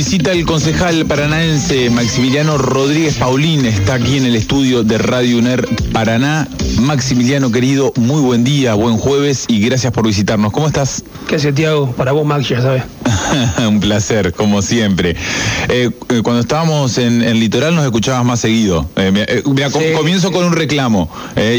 visita el concejal paranaense Maximiliano Rodríguez Paulín, está aquí en el estudio de Radio UNER Paraná. Maximiliano, querido, muy buen día, buen jueves y gracias por visitarnos. ¿Cómo estás? ¿Qué hace, Tiago? Para vos, Max, ya sabes. Un placer, como siempre. Cuando estábamos en Litoral nos escuchabas más seguido. Sí. Comienzo con un reclamo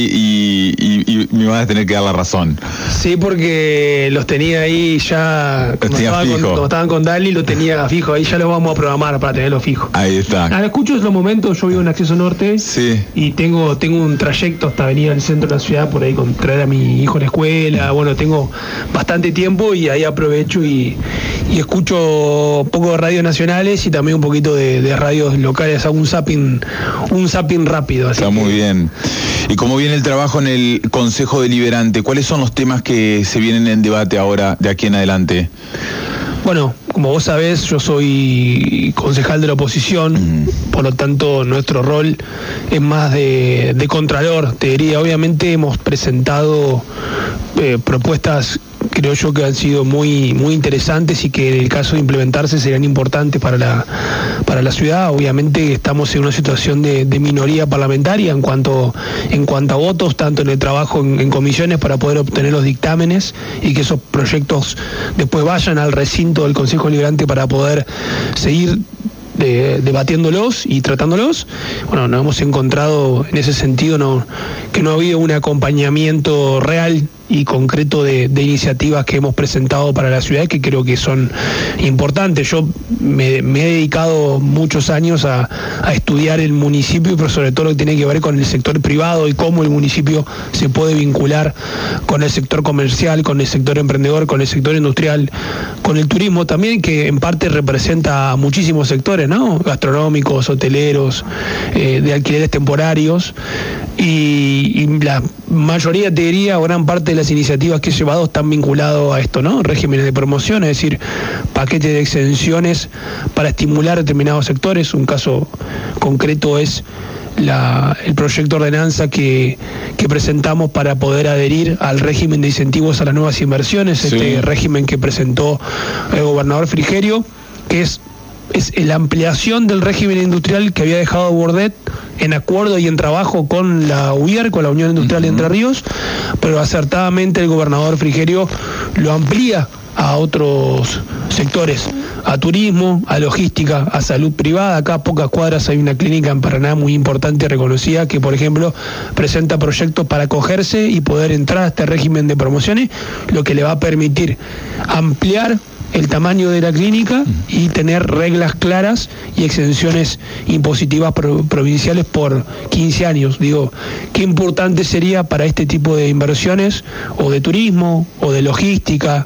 y me vas a tener que dar la razón. Sí, porque los tenía ahí ya, como estaban con Dali, lo tenía fijo, ahí ya lo vamos a programar para tenerlo fijo. Ahí está. Ahora escucho en los momentos, yo vivo en Acceso Norte, sí, y tengo un trayecto hasta venir al centro de la ciudad, por ahí con traer a mi hijo a la escuela, bueno, tengo bastante tiempo y ahí aprovecho y escucho un poco de radios nacionales y también un poquito de radios locales, hago un zapping rápido. Así está muy bien. ¿Y cómo viene el trabajo en el Consejo Deliberante? ¿Cuáles son los temas que se vienen en debate ahora, de aquí en adelante? Bueno, como vos sabés, yo soy concejal de la oposición, por lo tanto nuestro rol es más de contralor, te diría. Obviamente hemos presentado propuestas, creo yo, que han sido muy interesantes y que en el caso de implementarse serían importantes para la ciudad. Obviamente estamos en una situación de minoría parlamentaria en cuanto a votos, tanto en el trabajo en comisiones para poder obtener los dictámenes y que esos proyectos después vayan al recinto del Consejo Deliberante para poder seguir debatiéndolos y tratándolos. Bueno, nos hemos encontrado en ese sentido que no ha habido un acompañamiento real y concreto de iniciativas que hemos presentado para la ciudad, que creo que son importantes. Yo me he dedicado muchos años a estudiar el municipio, pero sobre todo lo que tiene que ver con el sector privado y cómo el municipio se puede vincular con el sector comercial, con el sector emprendedor, con el sector industrial, con el turismo también, que en parte representa a muchísimos sectores, ¿no? Gastronómicos, hoteleros, de alquileres temporarios, y la mayoría, te diría, gran parte de las iniciativas que he llevado están vinculadas a esto, ¿no? Regímenes de promoción, es decir, paquetes de exenciones para estimular determinados sectores. Un caso concreto es el proyecto de ordenanza que presentamos para poder adherir al régimen de incentivos a las nuevas inversiones, sí. Este régimen que presentó el gobernador Frigerio, que es la ampliación del régimen industrial que había dejado Bordet en acuerdo y en trabajo con la UIER, con la Unión Industrial de Entre Ríos, pero acertadamente el gobernador Frigerio lo amplía a otros sectores, a turismo, a logística, a salud privada. Acá a pocas cuadras hay una clínica en Paraná muy importante y reconocida que, por ejemplo, presenta proyectos para acogerse y poder entrar a este régimen de promociones, lo que le va a permitir ampliar el tamaño de la clínica y tener reglas claras y exenciones impositivas provinciales por 15 años. Digo, qué importante sería para este tipo de inversiones, o de turismo, o de logística,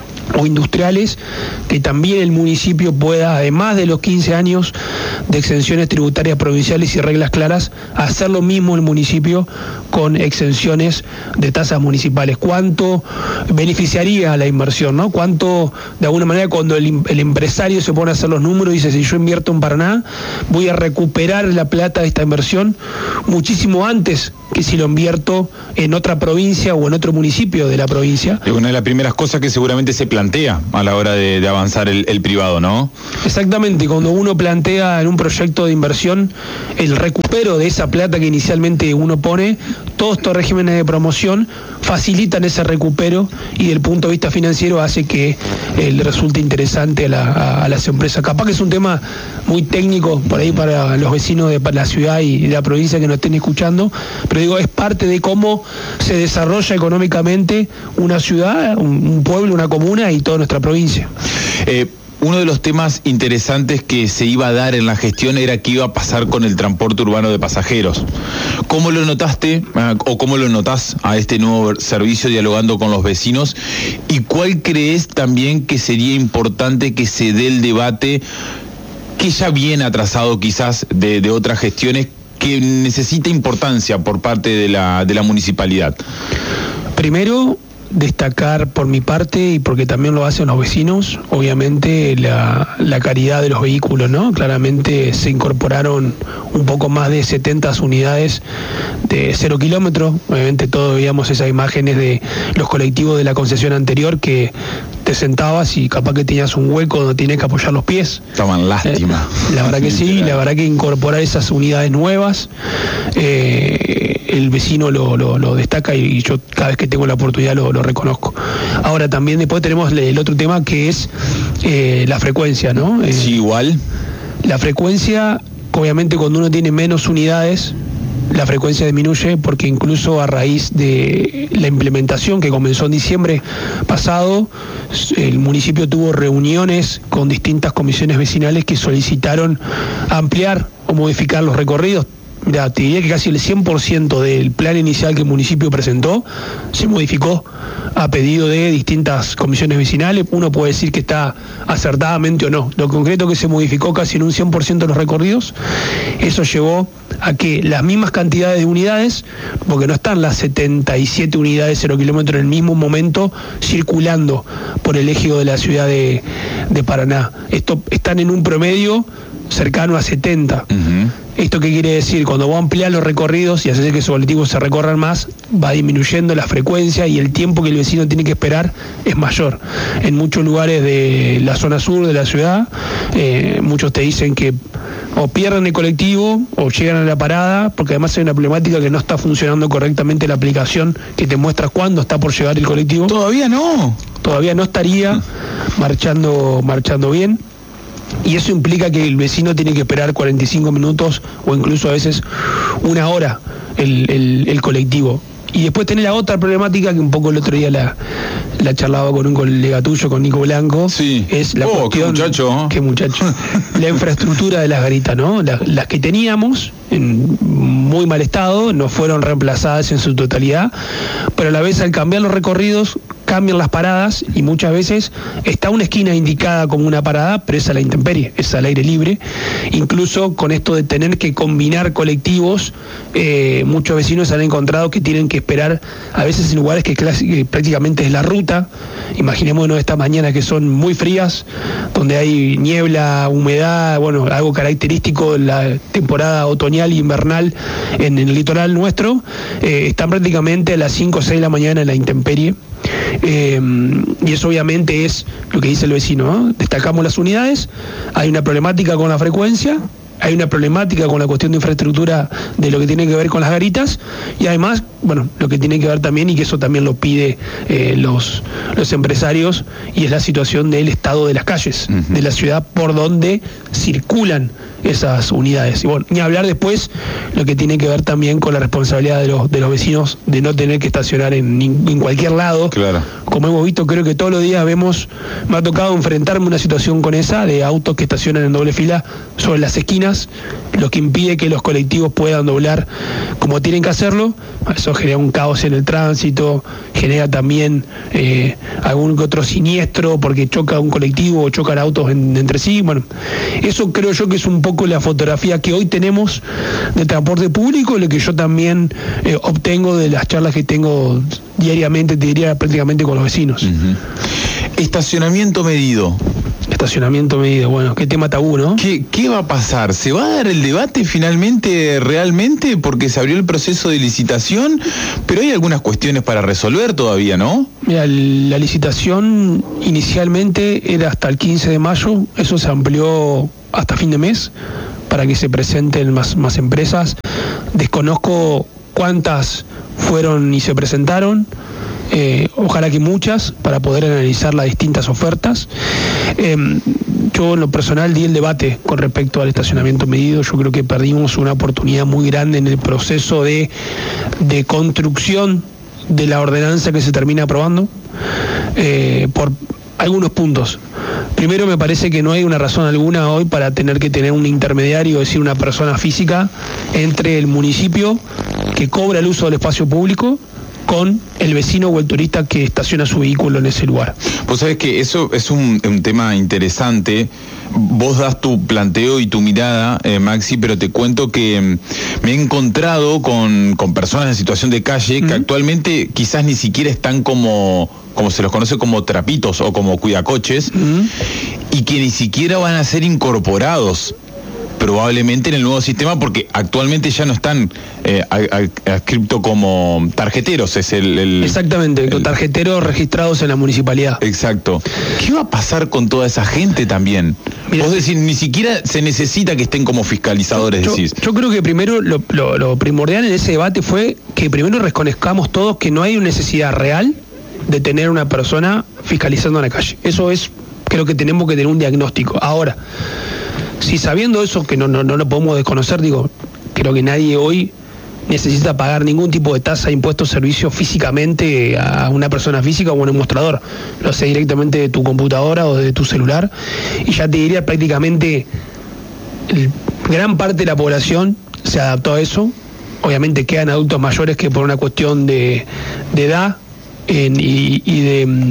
o industriales, que también el municipio pueda, además de los 15 años de exenciones tributarias provinciales y reglas claras, hacer lo mismo el municipio con exenciones de tasas municipales. ¿Cuánto beneficiaría la inversión, no? ¿Cuánto, de alguna manera, cuando el empresario se pone a hacer los números y dice, si yo invierto en Paraná, voy a recuperar la plata de esta inversión muchísimo antes que si lo invierto en otra provincia o en otro municipio de la provincia? Es una de las primeras cosas que seguramente se plantea a la hora de avanzar el privado, ¿no? Exactamente, cuando uno plantea en un proyecto de inversión el recupero de esa plata que inicialmente uno pone, todos estos regímenes de promoción facilitan ese recupero y desde el punto de vista financiero hace que le resulte interesante a las empresas. Capaz que es un tema muy técnico por ahí para los vecinos de la ciudad y de la provincia que nos estén escuchando, pero digo, es parte de cómo se desarrolla económicamente una ciudad, un pueblo, una comuna y toda nuestra provincia. Uno de los temas interesantes que se iba a dar en la gestión era qué iba a pasar con el transporte urbano de pasajeros. ¿Cómo lo notaste o cómo lo notás a este nuevo servicio dialogando con los vecinos? ¿Y cuál crees también que sería importante que se dé el debate, que ya viene atrasado quizás de otras gestiones, que necesita importancia por parte de la municipalidad? Primero, destacar por mi parte, y porque también lo hacen los vecinos, obviamente la calidad de los vehículos, ¿no? Claramente se incorporaron un poco más de 70 unidades de 0 kilómetros. Obviamente todos veíamos esas imágenes de los colectivos de la concesión anterior que te sentabas y capaz que tenías un hueco donde tienes que apoyar los pies. Estaban lástima. La verdad que sí, la verdad que incorporar esas unidades nuevas, el vecino lo destaca, y yo cada vez que tengo la oportunidad lo reconozco. Ahora también después tenemos el otro tema que es la frecuencia, ¿no? Sí, igual. La frecuencia, obviamente cuando uno tiene menos unidades, la frecuencia disminuye, porque incluso a raíz de la implementación que comenzó en diciembre pasado, el municipio tuvo reuniones con distintas comisiones vecinales que solicitaron ampliar o modificar los recorridos. Mira, te diría que casi el 100% del plan inicial que el municipio presentó se modificó a pedido de distintas comisiones vecinales. Uno puede decir que está acertadamente o no. Lo concreto que se modificó casi en un 100% de los recorridos, eso llevó a que las mismas cantidades de unidades, porque no están las 77 unidades 0 kilómetros en el mismo momento circulando por el eje de la ciudad de Paraná. Están en un promedio cercano a 70. ¿Esto qué quiere decir? Cuando vos ampliás los recorridos y haces que esos colectivos se recorran más, va disminuyendo la frecuencia y el tiempo que el vecino tiene que esperar es mayor. En muchos lugares de la zona sur de la ciudad, muchos te dicen que o pierden el colectivo o llegan a la parada, porque además hay una problemática que no está funcionando correctamente la aplicación que te muestra cuándo está por llegar el colectivo. Todavía no estaría marchando bien. Y eso implica que el vecino tiene que esperar 45 minutos o incluso a veces una hora el colectivo. Y después tenés la otra problemática que un poco el otro día la charlaba con un colega tuyo, con Nico Blanco. Sí. Es la cuestión... Qué muchacho. La infraestructura de las garitas, ¿no? Las que teníamos en muy mal estado, no fueron reemplazadas en su totalidad, pero a la vez al cambiar los recorridos, cambian las paradas, y muchas veces está una esquina indicada como una parada, pero es a la intemperie, es al aire libre. Incluso con esto de tener que combinar colectivos, muchos vecinos han encontrado que tienen que esperar a veces en lugares que prácticamente es la ruta. Imaginémonos estas mañanas que son muy frías, donde hay niebla, humedad, bueno, algo característico de la temporada otoñal y invernal en el litoral nuestro. Están prácticamente a las 5 o 6 de la mañana en la intemperie. Y eso obviamente es lo que dice el vecino, ¿no? Destacamos las unidades, hay una problemática con la frecuencia, hay una problemática con la cuestión de infraestructura de lo que tiene que ver con las garitas, y además, bueno, lo que tiene que ver también, y que eso también lo pide los empresarios, y es la situación del estado de las calles de la ciudad por donde circulan esas unidades. Y bueno, ni hablar después lo que tiene que ver también con la responsabilidad de los vecinos de no tener que estacionar en cualquier lado. Claro. Como hemos visto, creo que todos los días me ha tocado enfrentarme a una situación con esa, de autos que estacionan en doble fila sobre las esquinas, lo que impide que los colectivos puedan doblar como tienen que hacerlo. Eso genera un caos en el tránsito, genera también algún que otro siniestro porque choca un colectivo o chocan autos entre sí. Bueno, eso creo yo que es un poco la fotografía que hoy tenemos de transporte público, lo que yo también obtengo de las charlas que tengo diariamente, te diría prácticamente con los vecinos. Estacionamiento medido. Bueno, qué tema tabú, ¿no? ¿Qué va a pasar? ¿Se va a dar el debate finalmente, realmente? Porque se abrió el proceso de licitación, pero hay algunas cuestiones para resolver todavía, ¿no? Mira, la licitación inicialmente era hasta el 15 de mayo, eso se amplió hasta fin de mes para que se presenten más empresas. Desconozco cuántas fueron y se presentaron. Ojalá que muchas, para poder analizar las distintas ofertas. Yo en lo personal di el debate con respecto al estacionamiento medido. Yo creo que perdimos una oportunidad muy grande en el proceso de construcción de la ordenanza que se termina aprobando, por algunos puntos. Primero, me parece que no hay una razón alguna hoy para tener que tener un intermediario, es decir, una persona física entre el municipio que cobra el uso del espacio público con el vecino o el turista que estaciona su vehículo en ese lugar. Vos sabés que eso es un tema interesante. Vos das tu planteo y tu mirada, Maxi, pero te cuento que me he encontrado con personas en situación de calle que actualmente quizás ni siquiera están como se los conoce como trapitos o como cuidacoches, y que ni siquiera van a ser incorporados probablemente en el nuevo sistema, porque actualmente ya no están adscriptos como tarjeteros. Exactamente, tarjeteros registrados en la municipalidad. Exacto. ¿Qué va a pasar con toda esa gente también? Mirá, vos decís, ni siquiera se necesita que estén como fiscalizadores, decís. Yo creo que primero lo primordial en ese debate fue que primero reconozcamos todos que no hay una necesidad real de tener una persona fiscalizando en la calle. Eso es, creo que tenemos que tener un diagnóstico. Ahora, si sabiendo eso, que no lo podemos desconocer, creo que nadie hoy necesita pagar ningún tipo de tasa, impuesto, servicio físicamente a una persona física o a un mostrador. Lo hace directamente de tu computadora o de tu celular, y ya te diría prácticamente gran parte de la población se adaptó a eso. Obviamente quedan adultos mayores que por una cuestión de edad y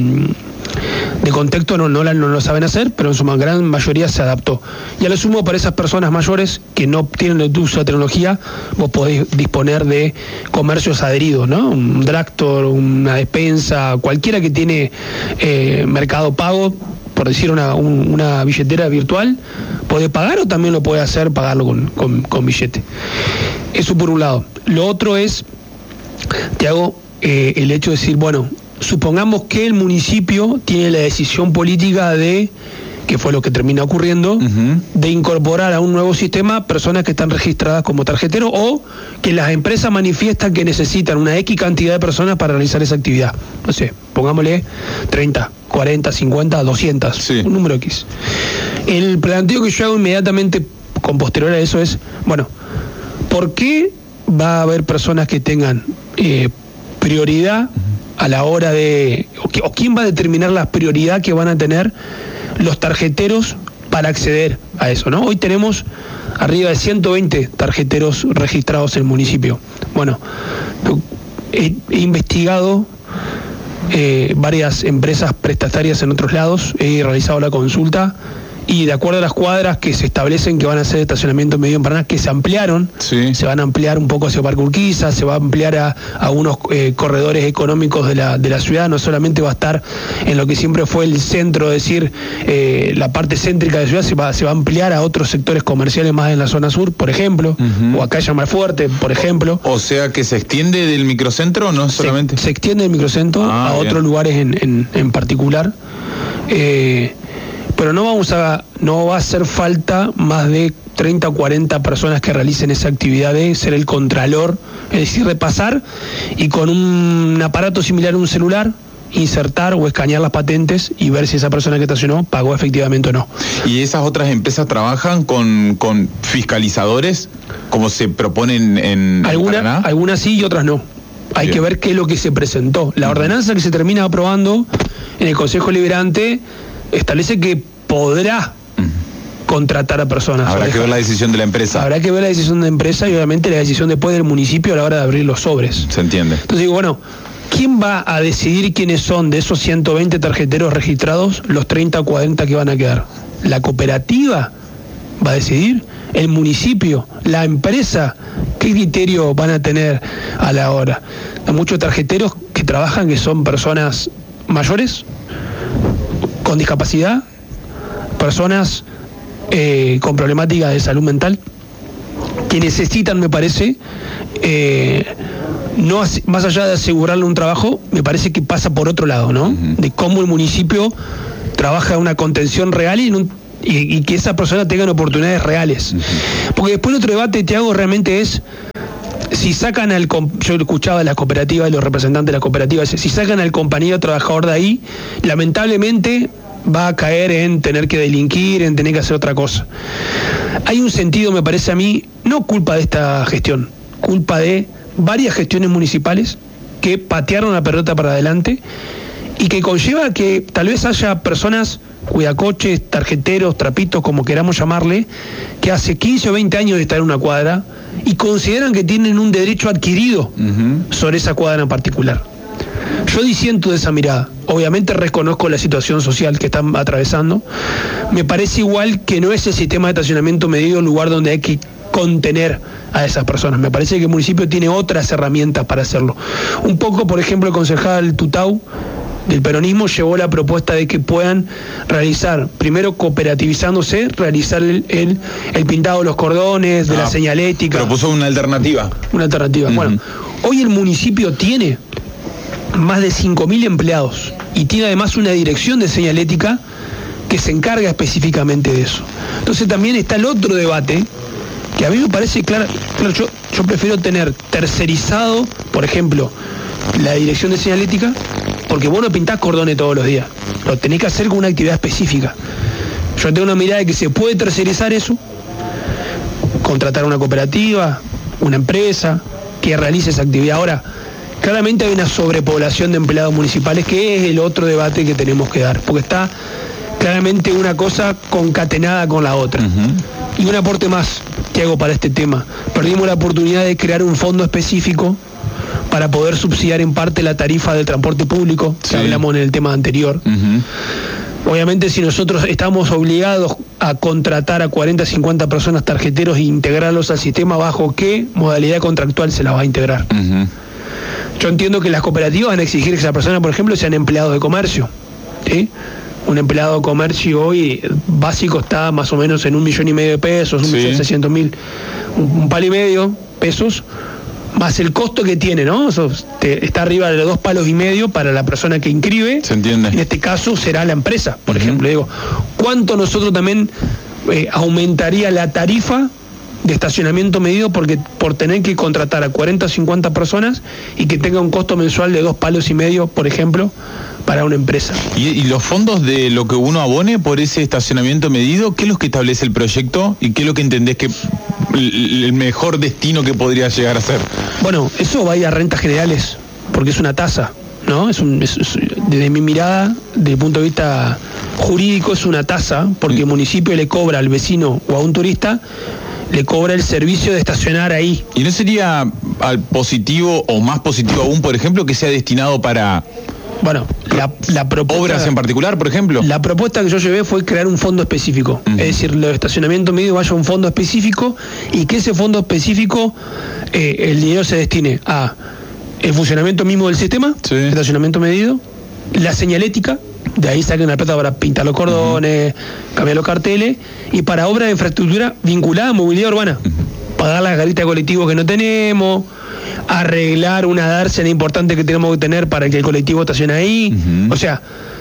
de contexto no lo saben hacer, pero en su gran mayoría se adaptó. Y a lo sumo, para esas personas mayores que no tienen el uso de tecnología, vos podés disponer de comercios adheridos, ¿no? Un drugstore, una despensa, cualquiera que tiene Mercado Pago, por decir una billetera virtual, podés pagar, o también lo podés hacer pagarlo con billete. Eso por un lado. Lo otro es, te hago el hecho de decir, bueno, supongamos que el municipio tiene la decisión política de, que fue lo que termina ocurriendo, de incorporar a un nuevo sistema personas que están registradas como tarjeteros, o que las empresas manifiestan que necesitan una X cantidad de personas para realizar esa actividad. No sé, pongámosle 30, 40, 50, 200, sí, un número X. El planteo que yo hago inmediatamente con posterior a eso es, bueno, ¿por qué va a haber personas que tengan prioridad a la hora de, o quién va a determinar la prioridad que van a tener los tarjeteros para acceder a eso, ¿no? Hoy tenemos arriba de 120 tarjeteros registrados en el municipio. Bueno, he investigado varias empresas prestatarias en otros lados, he realizado la consulta, y de acuerdo a las cuadras que se establecen que van a ser de estacionamiento medio en Paraná, que se ampliaron, sí, se van a ampliar un poco hacia Parque Urquiza, se va a ampliar a unos corredores económicos de la ciudad. No solamente va a estar en lo que siempre fue el centro, es decir, la parte céntrica de la ciudad, se va a ampliar a otros sectores comerciales más en la zona sur, por ejemplo, o acá en Malfuerte, por ejemplo. O sea, que se extiende del microcentro, ¿no? Solamente se extiende del microcentro a bien, otros lugares en particular. Pero no va a hacer falta más de 30 o 40 personas que realicen esa actividad de ser el contralor, es decir, repasar y con un aparato similar a un celular insertar o escanear las patentes y ver si esa persona que estacionó pagó efectivamente o no. ¿Y esas otras empresas trabajan con fiscalizadores como se proponen en Paraná? Algunas sí y otras no. Hay bien, que ver qué es lo que se presentó. La ordenanza que se termina aprobando en el Consejo Liberante establece que podrá contratar a personas. Habrá que ver la decisión de la empresa. Habrá que ver la decisión de la empresa y obviamente la decisión después del municipio a la hora de abrir los sobres. Se entiende. Entonces digo, bueno, ¿quién va a decidir quiénes son de esos 120 tarjeteros registrados los 30 o 40 que van a quedar? ¿La cooperativa va a decidir? ¿El municipio? ¿La empresa? ¿Qué criterio van a tener a la hora? Hay muchos tarjeteros que trabajan que son personas mayores, con discapacidad, personas con problemáticas de salud mental, que necesitan, me parece, no más allá de asegurarle un trabajo, me parece que pasa por otro lado, ¿no? De cómo el municipio trabaja una contención real y que esa persona tenga oportunidades reales. Porque después el otro debate, Thiago, realmente es si sacan yo escuchaba a la cooperativa y los representantes de la cooperativa, si sacan al compañero trabajador de ahí, lamentablemente va a caer en tener que delinquir, en tener que hacer otra cosa. Hay un sentido, me parece a mí, no culpa de esta gestión, culpa de varias gestiones municipales que patearon la pelota para adelante y que conlleva que tal vez haya personas cuidacoches, tarjeteros, trapitos, como queramos llamarle, que hace 15 o 20 años de estar en una cuadra y consideran que tienen un derecho adquirido sobre esa cuadra en particular. Yo disiento de esa mirada. Obviamente reconozco la situación social que están atravesando. Me parece igual que no es el sistema de estacionamiento medido el lugar donde hay que contener a esas personas. Me parece que el municipio tiene otras herramientas para hacerlo. Un poco, por ejemplo, el concejal Tutau del peronismo llevó la propuesta de que puedan realizar, primero cooperativizándose, realizar el pintado de los cordones, de la señalética. Propuso una alternativa. Una alternativa. Bueno, hoy el municipio tiene más de 5.000 empleados y tiene además una dirección de señalética que se encarga específicamente de eso. Entonces también está el otro debate que a mí me parece claro, yo prefiero tener tercerizado, por ejemplo, la dirección de señalética, porque vos no pintás cordones todos los días, lo tenés que hacer con una actividad específica. Yo tengo una mirada de que se puede tercerizar eso, contratar una cooperativa, una empresa que realice esa actividad. Ahora, claramente hay una sobrepoblación de empleados municipales, que es el otro debate que tenemos que dar, porque está claramente una cosa concatenada con la otra. Y un aporte más que hago para este tema: perdimos la oportunidad de crear un fondo específico para poder subsidiar en parte la tarifa del transporte público, que hablamos en el tema anterior. Obviamente, si nosotros estamos obligados a contratar a 40, 50 personas tarjeteros e integrarlos al sistema, ¿bajo qué modalidad contractual se las va a integrar? Yo entiendo que las cooperativas van a exigir que esa persona, por ejemplo, sean empleados de comercio, ¿sí? Un empleado de comercio hoy básico está más o menos en 1,5 millones de pesos, 1.600.000, un palo y medio pesos, más el costo que tiene, ¿no? Eso está arriba de los 2,5 palos para la persona que inscribe. Se entiende. En este caso será la empresa, por ejemplo. Digo, ¿cuánto nosotros también aumentaría la tarifa de estacionamiento medido por tener que contratar a 40 o 50 personas y que tenga un costo mensual de 2,5 palos, por ejemplo, para una empresa? ¿Y los fondos de lo que uno abone por ese estacionamiento medido, qué es lo que establece el proyecto y qué es lo que entendés que el mejor destino que podría llegar a ser? Bueno, eso va a ir a rentas generales, porque es una tasa, ¿no? Desde mi mirada, desde el punto de vista jurídico, es una tasa, porque el municipio le cobra al vecino o a un turista, le cobra el servicio de estacionar ahí. ¿Y no sería positivo o más positivo aún, por ejemplo, que sea destinado para... Bueno, la propuesta... ¿Obras en particular, por ejemplo? La propuesta que yo llevé fue crear un fondo específico. Es decir, el estacionamiento medido vaya a un fondo específico y que ese fondo específico, el dinero se destine a el funcionamiento mismo del sistema, estacionamiento medido, la señalética, de ahí saquen la plata para pintar los cordones, cambiar los carteles, y para obra de infraestructura vinculada a movilidad urbana, pagar las garitas de colectivos que no tenemos, arreglar una dársena importante que tenemos que tener para que el colectivo estacione ahí. O sea,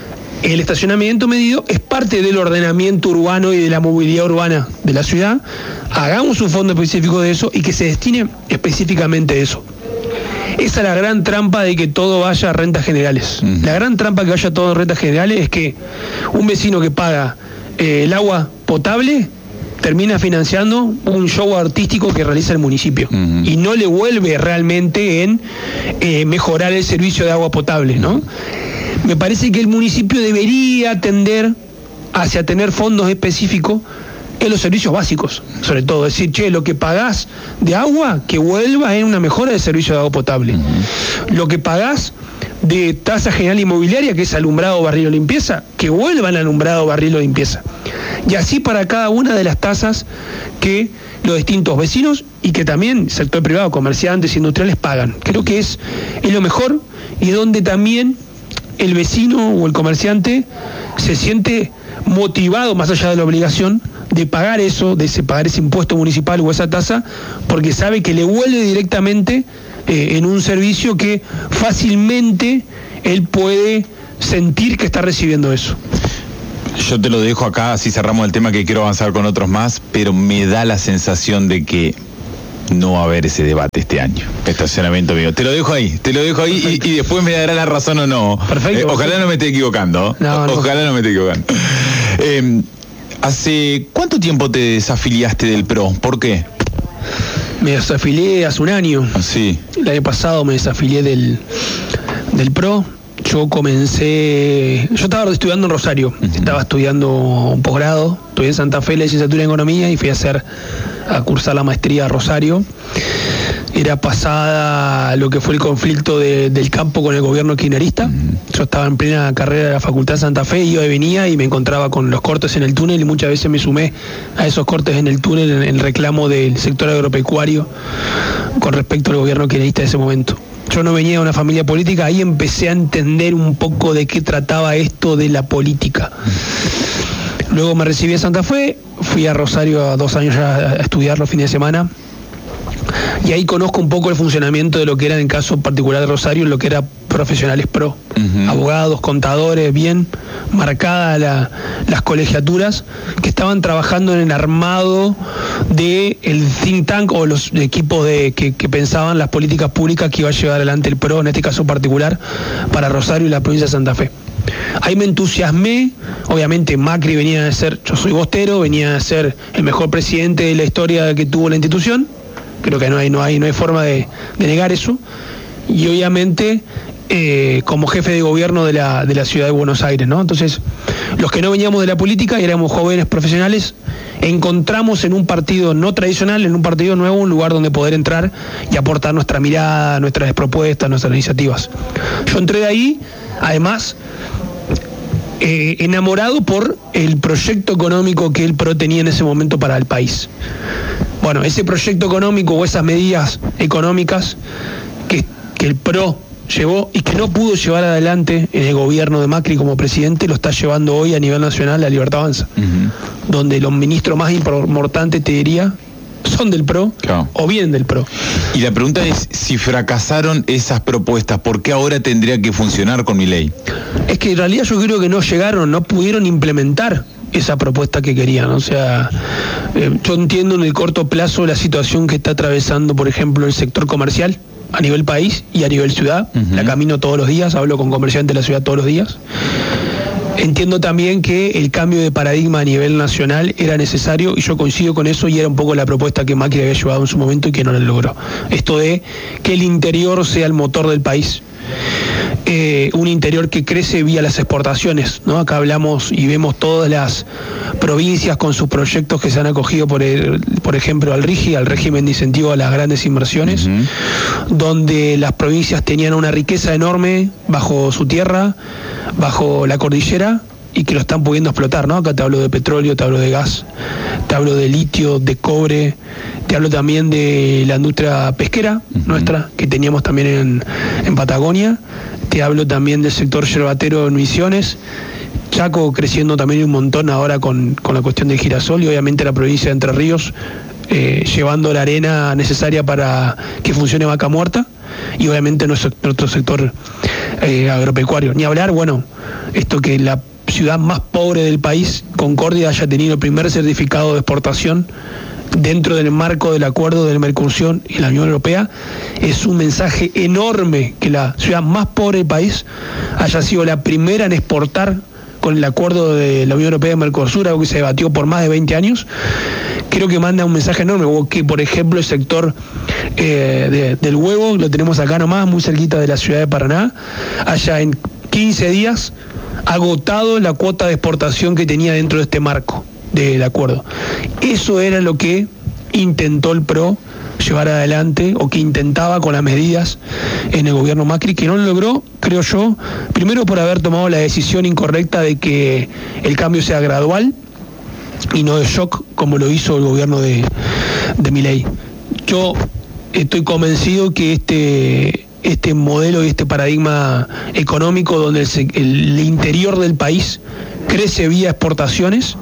el estacionamiento medido es parte del ordenamiento urbano y de la movilidad urbana de la ciudad. Hagamos un fondo específico de eso y que se destine específicamente a eso. Esa es la gran trampa de que todo vaya a rentas generales. La gran trampa que vaya todo a rentas generales es que un vecino que paga el agua potable termina financiando un show artístico que realiza el municipio y no le vuelve realmente en mejorar el servicio de agua potable, ¿no? Me parece que el municipio debería tender hacia tener fondos específicos en los servicios básicos, sobre todo. Es decir, che, lo que pagás de agua, que vuelva en una mejora del servicio de agua potable. Lo que pagás de tasa general inmobiliaria, que es alumbrado, barrido, limpieza, que vuelva en alumbrado, barrido, limpieza. Y así para cada una de las tasas que los distintos vecinos y que también sector privado, comerciantes, industriales pagan. Creo que es lo mejor y donde también el vecino o el comerciante se siente motivado, más allá de la obligación, de pagar eso, de pagar ese impuesto municipal o esa tasa, porque sabe que le vuelve directamente en un servicio que fácilmente él puede sentir que está recibiendo eso. Yo te lo dejo acá, así cerramos el tema, que quiero avanzar con otros más, pero me da la sensación de que no va a haber ese debate este año. Estacionamiento mío. Te lo dejo ahí y después me dará la razón o no. Perfecto. Ojalá no me esté equivocando. Ojalá no me esté equivocando. ¿Hace cuánto tiempo te desafiliaste del PRO? ¿Por qué? Me desafilié hace un año. Sí. El año pasado me desafilié del PRO. yo estaba estudiando en Rosario, estaba estudiando un posgrado, estudié en Santa Fe la licenciatura en Economía y fui a cursar la maestría a Rosario. Era pasada lo que fue el conflicto del campo con el gobierno kirchnerista. Yo estaba en plena carrera de la Facultad de Santa Fe, iba y venía y me encontraba con los cortes en el túnel y muchas veces me sumé a esos cortes en el túnel en el reclamo del sector agropecuario con respecto al gobierno kirchnerista de ese momento. Yo no venía de una familia política, ahí empecé a entender un poco de qué trataba esto de la política. Luego me recibí en Santa Fe, fui a Rosario a 2 años ya a estudiar los fines de semana. Y ahí conozco un poco el funcionamiento de lo que era, en el caso particular de Rosario, lo que era profesionales pro, abogados, contadores, bien marcadas las colegiaturas, que estaban trabajando en el armado del think tank o los equipos que pensaban las políticas públicas que iba a llevar adelante el pro, en este caso particular, para Rosario y la provincia de Santa Fe. Ahí me entusiasmé, obviamente Macri venía a ser, yo soy bostero, venía a ser el mejor presidente de la historia que tuvo la institución. Creo que no hay forma de negar eso. Y obviamente como jefe de gobierno de la ciudad de Buenos Aires, ¿no? Entonces, los que no veníamos de la política y éramos jóvenes profesionales, encontramos en un partido no tradicional, en un partido nuevo, un lugar donde poder entrar y aportar nuestra mirada, nuestras propuestas, nuestras iniciativas. Yo entré de ahí, además, enamorado por el proyecto económico que el PRO tenía en ese momento para el país. Bueno, ese proyecto económico o esas medidas económicas que el PRO llevó y que no pudo llevar adelante en el gobierno de Macri como presidente, lo está llevando hoy a nivel nacional la Libertad Avanza, donde los ministros más importantes, te diría, son del PRO, claro, o vienen del PRO. Y la pregunta es, si fracasaron esas propuestas, ¿por qué ahora tendría que funcionar con Milei? Es que en realidad yo creo que no pudieron implementar esa propuesta que querían. O sea, yo entiendo en el corto plazo la situación que está atravesando, por ejemplo, el sector comercial a nivel país y a nivel ciudad. La camino todos los días, hablo con comerciantes de la ciudad todos los días. Entiendo también que el cambio de paradigma a nivel nacional era necesario y yo coincido con eso, y era un poco la propuesta que Macri había llevado en su momento y que no lo logró. Esto de que el interior sea el motor del país. Un interior que crece vía las exportaciones, ¿no? Acá hablamos y vemos todas las provincias con sus proyectos que se han acogido por ejemplo al RIGI, al régimen de incentivo a las grandes inversiones, donde las provincias tenían una riqueza enorme bajo su tierra, bajo la cordillera, y que lo están pudiendo explotar, ¿no? Acá te hablo de petróleo, te hablo de gas, te hablo de litio, de cobre, te hablo también de la industria pesquera nuestra, que teníamos también en Patagonia, te hablo también del sector yerbatero en Misiones, Chaco creciendo también un montón ahora con la cuestión del girasol, y obviamente la provincia de Entre Ríos llevando la arena necesaria para que funcione Vaca Muerta, y obviamente nuestro sector agropecuario. Ni hablar, bueno, esto que la ciudad más pobre del país, Concordia, haya tenido el primer certificado de exportación dentro del marco del acuerdo del Mercosur y la Unión Europea, es un mensaje enorme que la ciudad más pobre del país haya sido la primera en exportar con el acuerdo de la Unión Europea y Mercosur, algo que se debatió por más de 20 años. Creo que manda un mensaje enorme, o que por ejemplo el sector del huevo, lo tenemos acá nomás, muy cerquita de la ciudad de Paraná, haya en 15 días agotado la cuota de exportación que tenía dentro de este marco del acuerdo. Eso era lo que intentó el PRO llevar adelante, o que intentaba con las medidas en el gobierno Macri, que no lo logró, creo yo, primero por haber tomado la decisión incorrecta de que el cambio sea gradual y no de shock, como lo hizo el gobierno de Milei. Yo estoy convencido que este modelo y este paradigma económico donde el interior del país crece vía exportaciones,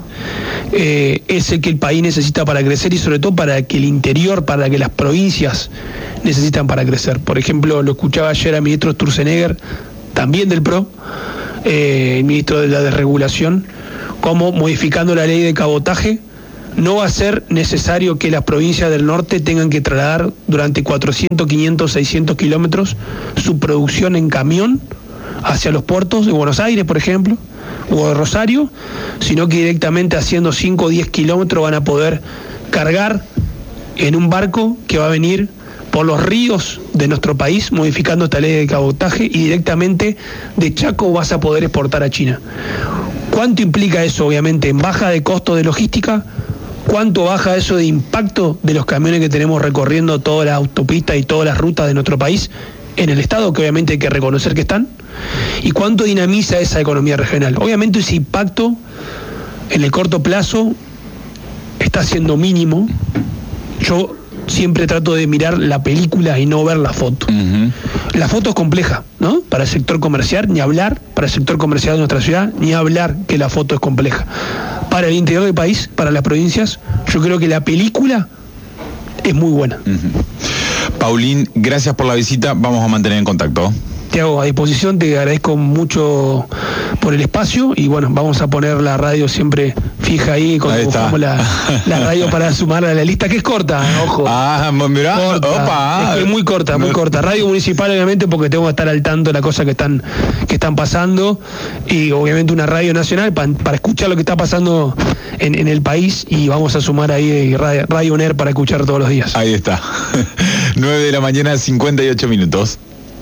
es el que el país necesita para crecer, y sobre todo para que el interior, para que las provincias necesitan para crecer. Por ejemplo, lo escuchaba ayer al ministro Sturzenegger, también del PRO, el ministro de la desregulación, como modificando la ley de cabotaje no va a ser necesario que las provincias del norte tengan que trasladar durante 400, 500, 600 kilómetros su producción en camión hacia los puertos de Buenos Aires, por ejemplo, o de Rosario, sino que directamente haciendo 5 o 10 kilómetros van a poder cargar en un barco que va a venir por los ríos de nuestro país, modificando esta ley de cabotaje, y directamente de Chaco vas a poder exportar a China. ¿Cuánto implica eso, obviamente, en baja de costo de logística? ¿Cuánto baja eso de impacto de los camiones que tenemos recorriendo todas las autopistas y todas las rutas de nuestro país en el estado, que obviamente hay que reconocer que están? ¿Y cuánto dinamiza esa economía regional? Obviamente ese impacto en el corto plazo está siendo mínimo. Yo siempre trato de mirar la película y no ver la foto. La foto es compleja, ¿no? Para el sector comercial, ni hablar. Para el sector comercial de nuestra ciudad, ni hablar que la foto es compleja. Para el interior del país, para las provincias, yo creo que la película es muy buena. Paulín, gracias por la visita, vamos a mantener en contacto. Te hago a disposición, te agradezco mucho por el espacio y bueno, vamos a poner la radio siempre fija ahí cuando buscamos la radio para sumarla a la lista, que es corta, ojo. Mirá, corta, opa. Es muy corta. Radio municipal, obviamente, porque tengo que estar al tanto de las cosas que están pasando, y obviamente una radio nacional para escuchar lo que está pasando en el país, y vamos a sumar ahí Radio UNER para escuchar todos los días. Ahí está. 9 de la mañana, 58 minutos.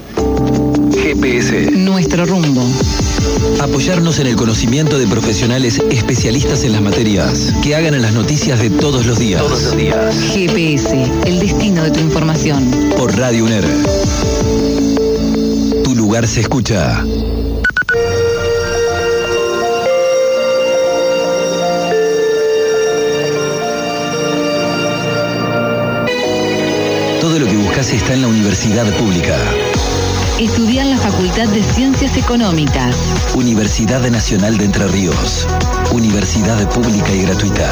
GPS. Nuestro rumbo. Apoyarnos en el conocimiento de profesionales especialistas en las materias que hagan en las noticias de todos los días. GPS, el destino de tu información. Por Radio UNER. Tu lugar se escucha. Todo lo que buscas está en la universidad pública. Estudia en la Facultad de Ciencias Económicas. Universidad Nacional de Entre Ríos. Universidad pública y gratuita.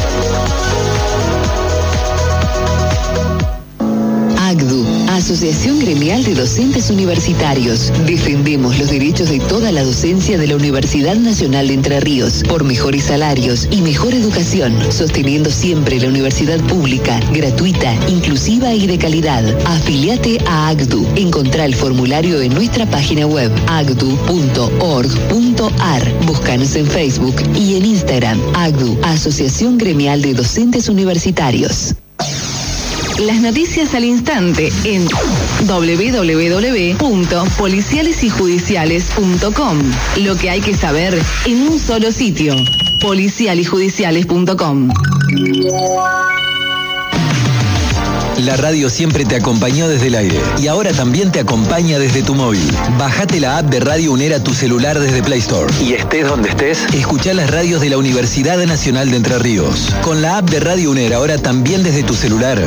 AGDU, Asociación Gremial de Docentes Universitarios. Defendemos los derechos de toda la docencia de la Universidad Nacional de Entre Ríos por mejores salarios y mejor educación, sosteniendo siempre la universidad pública, gratuita, inclusiva y de calidad. Afiliate a AGDU. Encontrá el formulario en nuestra página web agdu.org.ar. Búscanos en Facebook y en Instagram. AGDU, Asociación Gremial de Docentes Universitarios. Las noticias al instante en www.policialesyjudiciales.com. Lo que hay que saber en un solo sitio. policialyjudiciales.com. La radio siempre te acompañó desde el aire y ahora también te acompaña desde tu móvil. Bájate la app de Radio UNER a tu celular desde Play Store. Y estés donde estés, escuchá las radios de la Universidad Nacional de Entre Ríos. Con la app de Radio UNER ahora también desde tu celular.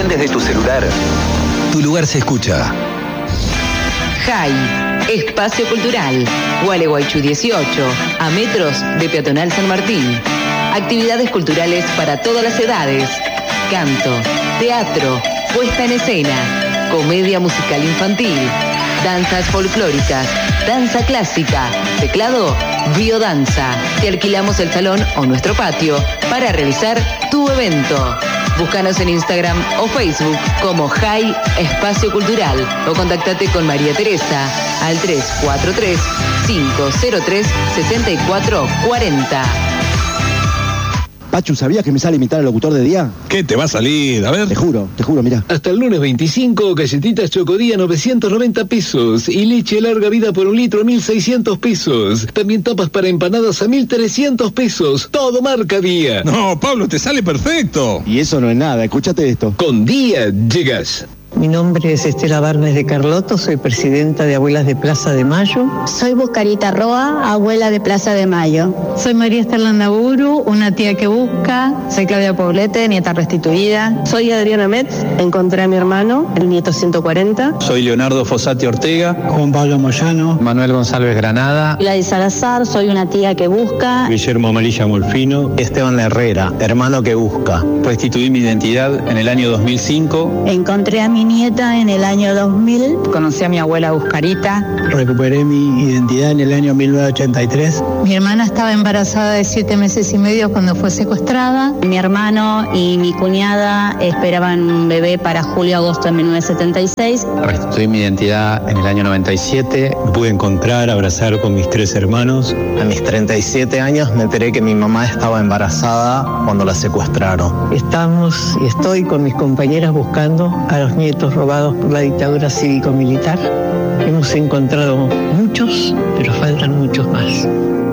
Tu lugar se escucha. JAI, Espacio Cultural. Gualeguaychú 18, a metros de Peatonal San Martín. Actividades culturales para todas las edades. Canto, teatro, puesta en escena, comedia musical infantil, danzas folclóricas, danza clásica, teclado, biodanza. Te alquilamos el salón o nuestro patio para realizar tu evento. Búscanos en Instagram o Facebook como JAI Espacio Cultural o contactate con María Teresa al 343-503-6440. Pachu, ¿sabías que me sale imitar al locutor de día? ¿Qué te va a salir? A ver. Te juro, mirá. Hasta el lunes 25, galletitas Chocodía 990 pesos y leche larga vida por 1 litro 1.600 pesos. También tapas para empanadas a 1.300 pesos. Todo marca Día. No, Pablo, te sale perfecto. Y eso no es nada, escúchate esto. Con Día llegas. Mi nombre es Estela Barnes de Carlotto, soy presidenta de Abuelas de Plaza de Mayo. Soy Buscarita Roa, abuela de Plaza de Mayo. Soy María Estela Naburu, una tía que busca. Soy Claudia Poblete, nieta restituida. Soy Adriana Metz, encontré a mi hermano, el nieto 140. Soy Leonardo Fossati Ortega. Juan Pablo Moyano. Manuel González Granada. Gladys Salazar, soy una tía que busca. Guillermo Amarilla Molfino. Esteban Herrera, hermano que busca. Restituí mi identidad en el año 2005. Encontré a mi nieta en el año 2000. Conocí a mi abuela Buscarita. Recuperé mi identidad en el año 1983. Mi hermana estaba embarazada de 7 meses y medio cuando fue secuestrada. Mi hermano y mi cuñada esperaban un bebé para julio-agosto de 1976. Restituí mi identidad en el año 97. Me pude encontrar, abrazar con mis 3 hermanos. A mis 37 años me enteré que mi mamá estaba embarazada cuando la secuestraron. Estoy con mis compañeras buscando a los nietos restos robados por la dictadura cívico-militar. Hemos encontrado muchos, pero faltan muchos más.